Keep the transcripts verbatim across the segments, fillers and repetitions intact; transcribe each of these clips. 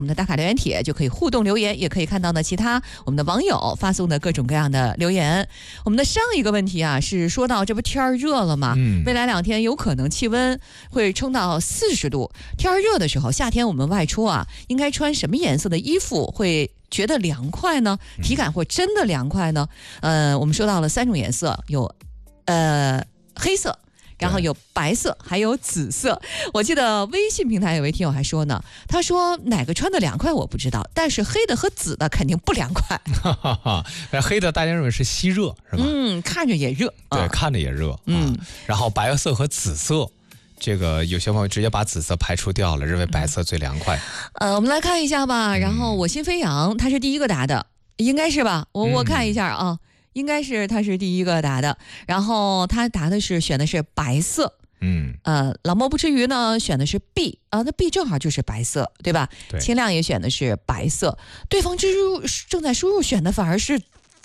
我们的打卡留言帖就可以互动留言，也可以看到呢其他我们的网友发送的各种各样的留言。我们的上一个问题啊是说到这不天儿热了吗？嗯，未来两天有可能气温会冲到四十度。天儿热的时候，夏天我们外出啊，应该穿什么颜色的衣服会觉得凉快呢？体感会真的凉快呢？呃，我们说到了三种颜色，有呃黑色。然后有白色，还有紫色。我记得微信平台有位听友还说呢，他说哪个穿的凉快我不知道，但是黑的和紫的肯定不凉快。 黑的大家认为是吸热，是吧？ 嗯，看着也热。 对，啊、看着也热。嗯、啊，然后白色和紫色。这个有些朋友直接把紫色排除掉了，认为白色最凉快。 呃，我们来看一下吧。然后我心飞扬，他是第一个答的，应该是吧？我我看一下啊。嗯，应该是他是第一个答的，然后他答的是选的是白色，嗯，呃，老莫不吃鱼呢选的是 B 啊，那 B 正好就是白色，对吧？对，清亮也选的是白色，对方之入正在输入选的反而是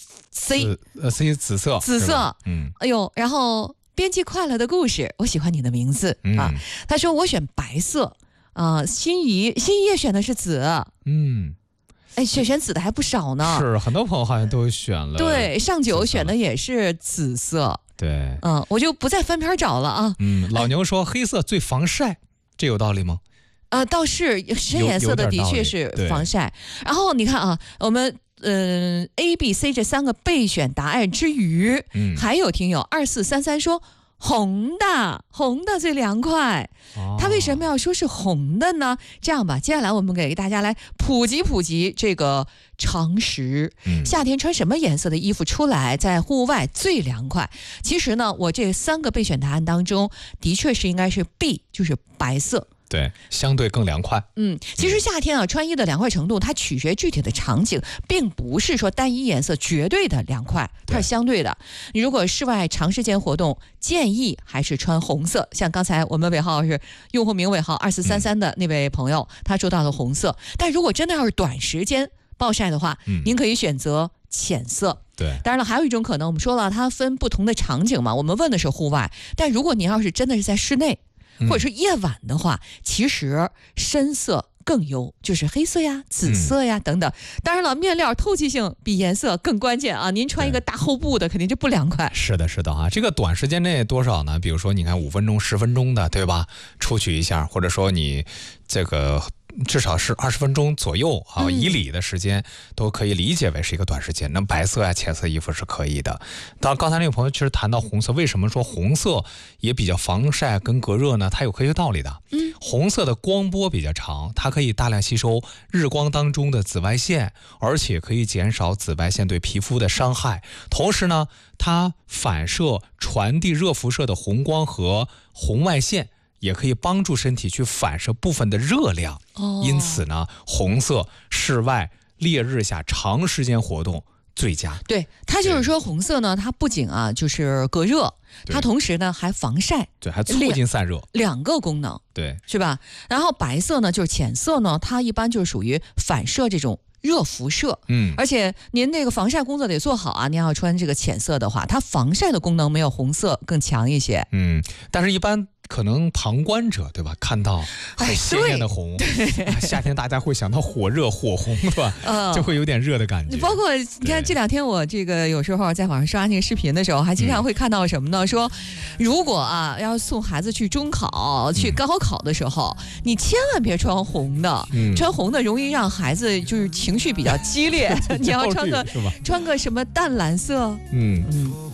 C， 呃 C 紫色， 紫色，嗯，哎呦，然后编辑快乐的故事，我喜欢你的名字、嗯、啊，他说我选白色啊，心仪心仪也选的是紫，嗯。哎，选选紫的还不少呢。 是，很多朋友好像都选了。 对，上九选的也是紫色。 对， 嗯，我就不再翻篇找了啊。 嗯，老牛说黑色最防晒，这有道理吗？ 呃，倒是深颜色的的确是防晒。然后你看啊，我们嗯、呃、A、B、C 这三个备选答案之余，嗯，还有听友二四三三说。红的，红的最凉快。他为什么要说是红的呢？这样吧，接下来我们给大家来普及普及这个常识。嗯、夏天穿什么颜色的衣服出来在户外最凉快？其实呢，我这三个备选答案当中，的确是应该是 B， 就是白色。 对，相对更凉快。 嗯，其实夏天啊，穿衣的凉快程度，它取决具体的场景，并不是说单一颜色绝对的凉快，它是相对的。你如果室外长时间活动，建议还是穿红色。像刚才我们尾号是用户名尾号二四三三的那位朋友，嗯、他说到了红色。但如果真的要是短时间暴晒的话，嗯、您可以选择浅色。 对， 当然了，还有一种可能，我们说了，它分不同的场景嘛。我们问的是户外，但如果您要是真的是在室内。或者是夜晚的话，其实深色更优，就是黑色呀、紫色呀、嗯、等等。当然了，面料透气性比颜色更关键啊！您穿一个大厚布的，肯定就不凉快。 是的，是的啊，这个短时间内多少呢？比如说，你看五分钟、十分钟的，对吧？出去一下，或者说你这个。至少是二十分钟左右啊，以里的时间都可以理解为是一个短时间。那白色呀、浅色衣服是可以的。当然，刚才那个朋友其实谈到红色，为什么说红色也比较防晒跟隔热呢？它有科学道理的。嗯，红色的光波比较长，它可以大量吸收日光当中的紫外线，而且可以减少紫外线对皮肤的伤害。同时呢，它反射传递热辐射的红光和红外线。也可以帮助身体去反射部分的热量，哦、因此呢，红色室外烈日下长时间活动最佳。 对，它就是说红色呢，它不仅啊就是隔热，它同时呢还防晒， 对，还促进散热， 两个功能， 对， 是吧？然后白色呢就是浅色呢，它一般就是属于反射这种。热辐射，嗯，而且您那个防晒工作得做好啊。您要穿这个浅色的话，它防晒的功能没有红色更强一些， 嗯，但是一般可能旁观者对吧，看到很鲜艳的红，哎、夏天大家会想到火热火红对吧，嗯、就会有点热的感觉。 包括你看这两天我这个有时候在网上刷那个视频的时候，还经常会看到什么呢？嗯、说如果啊要送孩子去中考、去高考的时候，嗯、你千万别穿红的，嗯、穿红的容易让孩子就是情绪比较激烈。你要穿个穿个什么淡蓝色，嗯嗯。